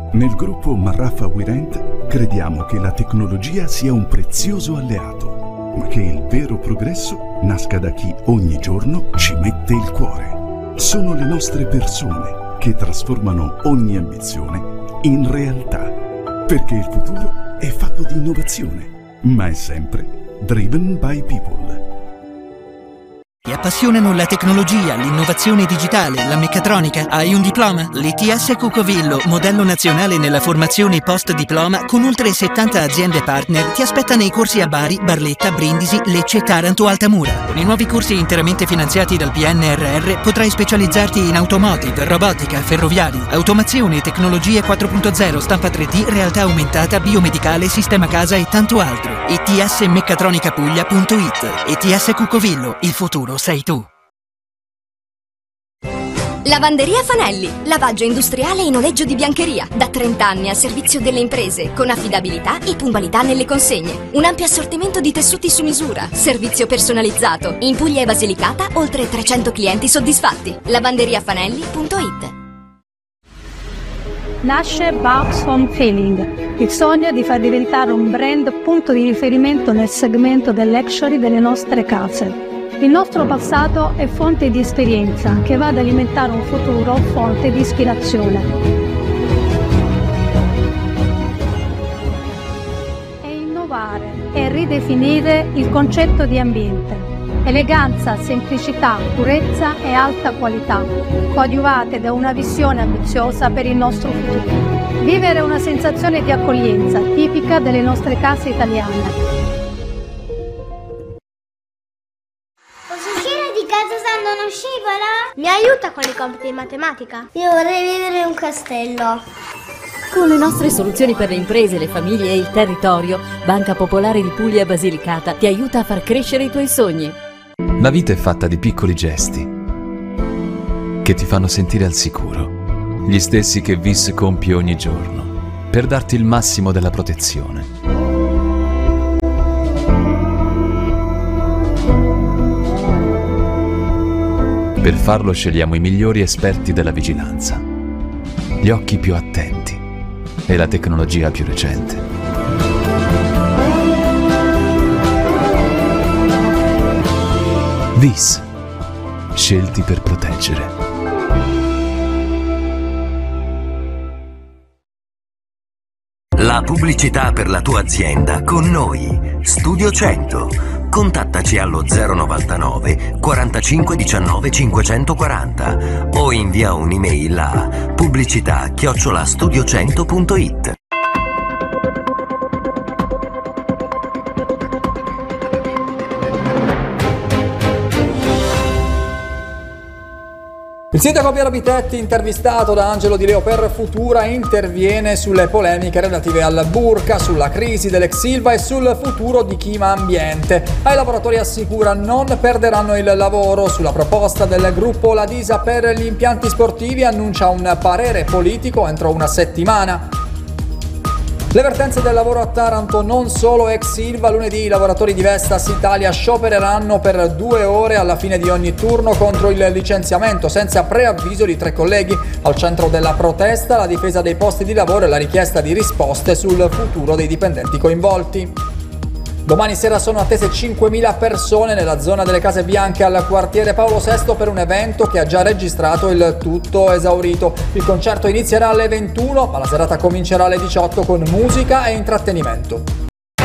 Nel gruppo Marraffa Wirent crediamo che la tecnologia sia un prezioso alleato, ma che il vero progresso nasca da chi ogni giorno ci mette il cuore. Sono le nostre persone che trasformano ogni ambizione in realtà, perché il futuro è fatto di innovazione, ma è sempre driven by people. Ti appassionano la tecnologia, l'innovazione digitale, la meccatronica? Hai un diploma? L'ITS Cucovillo, modello nazionale nella formazione post-diploma con oltre 70 aziende partner, ti aspetta nei corsi a Bari, Barletta, Brindisi, Lecce, Taranto, Altamura. Con i nuovi corsi interamente finanziati dal PNRR potrai specializzarti in automotive, robotica, ferroviari, automazione, tecnologie 4.0, stampa 3D, realtà aumentata, biomedicale, sistema casa e tanto altro. itsmeccatronicapuglia.it. ITS Cucovillo, il futuro sei tu. Lavanderia Fanelli, lavaggio industriale e noleggio di biancheria, da 30 anni al servizio delle imprese, con affidabilità e puntualità nelle consegne. Un ampio assortimento di tessuti su misura, servizio personalizzato. In Puglia e Basilicata, oltre 300 clienti soddisfatti. lavanderiafanelli.it. Nasce Bugs Home Feeling, il sogno di far diventare un brand punto di riferimento nel segmento dell'luxury delle nostre case. Il nostro passato è fonte di esperienza che va ad alimentare un futuro fonte di ispirazione. È innovare e ridefinire il concetto di ambiente. Eleganza, semplicità, purezza e alta qualità, coadiuvate da una visione ambiziosa per il nostro futuro. Vivere una sensazione di accoglienza tipica delle nostre case italiane. Uno scivola? Mi aiuta con i compiti di matematica? Io vorrei vivere in un castello. Con le nostre soluzioni per le imprese, le famiglie e il territorio, Banca Popolare di Puglia e Basilicata ti aiuta a far crescere i tuoi sogni. La vita è fatta di piccoli gesti che ti fanno sentire al sicuro, gli stessi che VIS compie ogni giorno per darti il massimo della protezione. Per farlo scegliamo i migliori esperti della vigilanza, gli occhi più attenti e la tecnologia più recente. VIS, scelti per proteggere. La pubblicità per la tua azienda con noi. Studio 100. Contattaci allo 099 45 19 540 o invia un'email a pubblicità@studio100.it. Il sindaco Piero Bitetti, intervistato da Angelo Di Leo per Futura, interviene sulle polemiche relative al burka, sulla crisi dell'ex Ilva e sul futuro di Chima Ambiente. Ai lavoratori assicura non perderanno il lavoro. Sulla proposta del gruppo Ladisa per gli impianti sportivi annuncia un parere politico entro una settimana. Le vertenze del lavoro a Taranto, non solo ex Ilva. Lunedì i lavoratori di Vestas Italia sciopereranno per 2 ore alla fine di ogni turno contro il licenziamento senza preavviso di 3 colleghi. Al centro della protesta la difesa dei posti di lavoro e la richiesta di risposte sul futuro dei dipendenti coinvolti. Domani sera sono attese 5.000 persone nella zona delle Case Bianche al quartiere Paolo VI per un evento che ha già registrato il tutto esaurito. Il concerto inizierà alle 21, ma la serata comincerà alle 18 con musica e intrattenimento.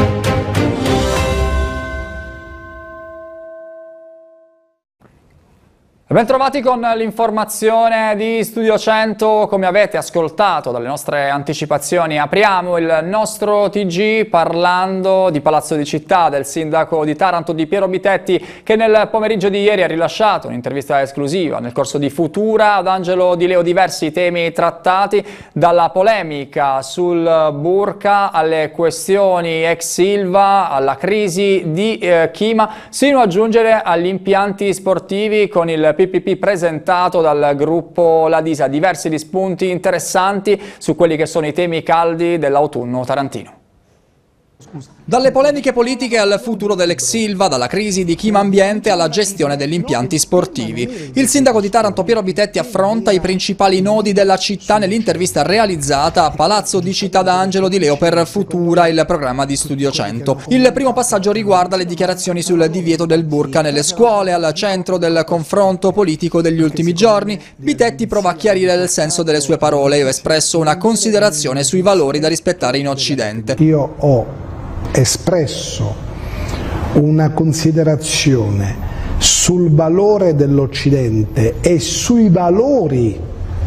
Bentrovati con l'informazione di Studio 100. Come avete ascoltato dalle nostre anticipazioni, apriamo il nostro TG parlando di Palazzo di Città, del sindaco di Taranto di Piero Bitetti, che nel pomeriggio di ieri ha rilasciato un'intervista esclusiva nel corso di Futura ad Angelo Di Leo. Diversi temi trattati, dalla polemica sul burka alle questioni ex Ilva, alla crisi di Chima, sino a giungere agli impianti sportivi con il PPP presentato dal gruppo Ladisa. Diversi gli spunti interessanti su quelli che sono i temi caldi dell'autunno tarantino. Dalle polemiche politiche al futuro dell'ex Ilva, dalla crisi di Chima Ambiente alla gestione degli impianti sportivi. Il sindaco di Taranto Piero Bitetti affronta i principali nodi della città nell'intervista realizzata a Palazzo di Città d'Angelo di Leo per Futura, il programma di Studio 100. Il primo passaggio riguarda le dichiarazioni sul divieto del burka nelle scuole, al centro del confronto politico degli ultimi giorni. Bitetti prova a chiarire il senso delle sue parole e ha espresso una considerazione sui valori da rispettare in Occidente. Io ho espresso una considerazione sul valore dell'Occidente e sui valori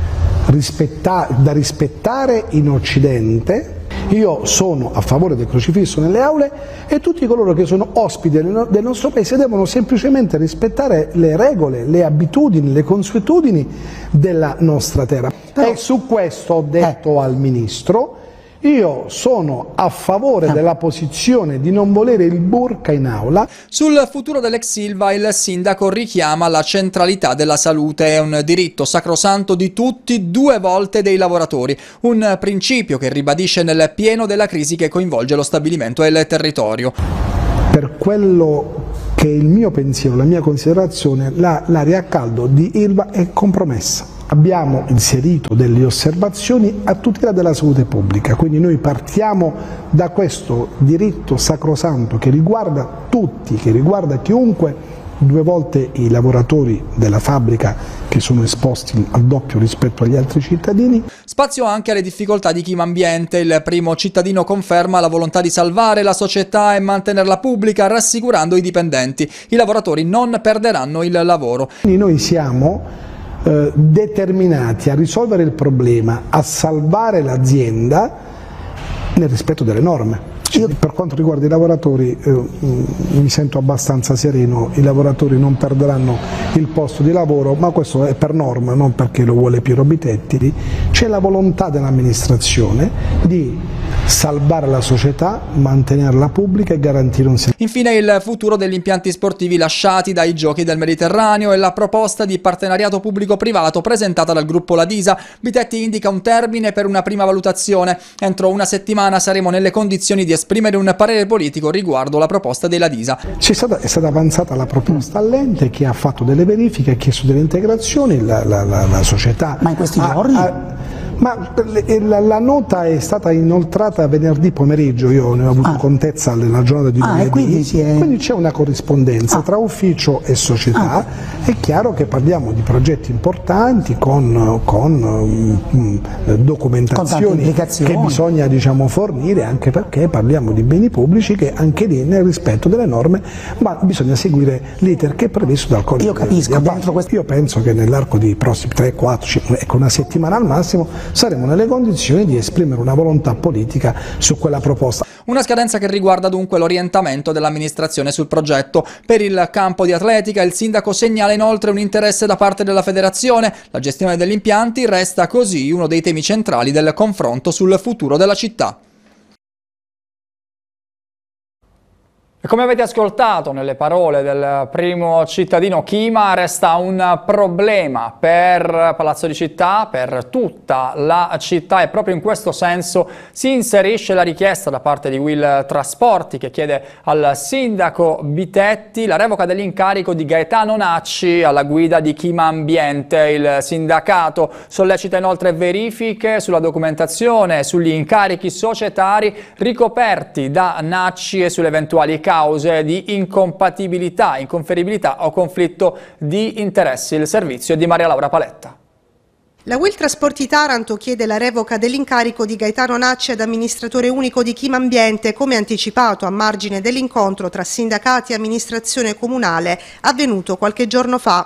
da rispettare in Occidente. Io sono a favore del crocifisso nelle aule e tutti coloro che sono ospiti del nostro paese devono semplicemente rispettare le regole, le abitudini, le consuetudini della nostra terra. E su questo ho detto al Ministro: io sono a favore della posizione di non volere il burka in aula. Sul futuro dell'ex Ilva il sindaco richiama la centralità della salute, è un diritto sacrosanto di tutti, 2 volte dei lavoratori, un principio che ribadisce nel pieno della crisi che coinvolge lo stabilimento e il territorio. Per quello che è il mio pensiero, la mia considerazione, l'area a caldo di Ilva è compromessa. Abbiamo inserito delle osservazioni a tutela della salute pubblica, quindi noi partiamo da questo diritto sacrosanto che riguarda tutti, che riguarda chiunque. 2 volte i lavoratori della fabbrica che sono esposti al doppio rispetto agli altri cittadini. Spazio anche alle difficoltà di Chima Ambiente. Il primo cittadino conferma la volontà di salvare la società e mantenerla pubblica, rassicurando i dipendenti. I lavoratori non perderanno il lavoro. Quindi noi siamo determinati a risolvere il problema, a salvare l'azienda nel rispetto delle norme. Per quanto riguarda i lavoratori mi sento abbastanza sereno, i lavoratori non perderanno il posto di lavoro, ma questo è per norma, non perché lo vuole Piero Bitetti. C'è la volontà dell'amministrazione di salvare la società, mantenerla pubblica e garantire un servizio. Infine il futuro degli impianti sportivi lasciati dai Giochi del Mediterraneo e la proposta di partenariato pubblico-privato presentata dal gruppo Ladisa. Bitetti indica un termine per una prima valutazione. Entro una settimana saremo nelle condizioni di esprimere un parere politico riguardo la proposta dei Ladisa. È stata avanzata la proposta all'ente che ha fatto delle verifiche, ha chiesto delle integrazioni, la società. Ma in questi giorni? La nota è stata inoltrata venerdì pomeriggio, io ne ho avuto contezza nella giornata di lunedì, quindi c'è una corrispondenza tra ufficio e società. È chiaro che parliamo di progetti importanti con documentazioni che bisogna fornire, anche perché parliamo di beni pubblici che anche lì nel rispetto delle norme, ma bisogna seguire l'iter che è previsto dal codice. Io capisco, io penso che nell'arco di prossimi 3, 4, 5, una settimana al massimo saremo nelle condizioni di esprimere una volontà politica su quella proposta. Una scadenza che riguarda dunque l'orientamento dell'amministrazione sul progetto. Per il campo di atletica il sindaco segnala inoltre un interesse da parte della federazione. La gestione degli impianti resta così uno dei temi centrali del confronto sul futuro della città. E come avete ascoltato nelle parole del primo cittadino, Chima resta un problema per Palazzo di Città, per tutta la città, e proprio in questo senso si inserisce la richiesta da parte di Will Trasporti, che chiede al sindaco Bitetti la revoca dell'incarico di Gaetano Nacci alla guida di Chima Ambiente. Il sindacato sollecita inoltre verifiche sulla documentazione, sugli incarichi societari ricoperti da Nacci e sulle eventuali cause di incompatibilità, inconferibilità o conflitto di interessi. Il servizio è di Maria Laura Paletta. La Will Trasporti Taranto chiede la revoca dell'incarico di Gaetano Nacci ad amministratore unico di Chima Ambiente, come anticipato a margine dell'incontro tra sindacati e amministrazione comunale avvenuto qualche giorno fa.